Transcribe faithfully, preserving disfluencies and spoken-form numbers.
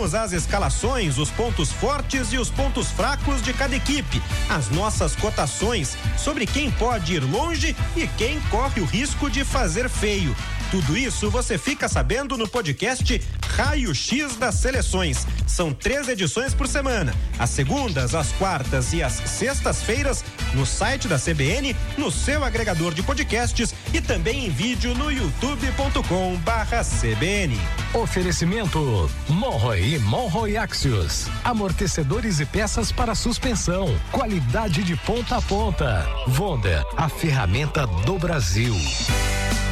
Temos as escalações, os pontos fortes e os pontos fracos de cada equipe, as nossas cotações sobre quem pode ir longe e quem corre o risco de fazer feio. Tudo isso você fica sabendo no podcast Raio X das Seleções. São três edições por semana, às segundas, às quartas e às sextas-feiras, no site da C B N, no seu agregador de podcasts e também em vídeo no youtube ponto com barra C B N. Oferecimento Monroe e Monroe Axios, amortecedores e peças para suspensão, qualidade de ponta a ponta. Vonda, a ferramenta do Brasil.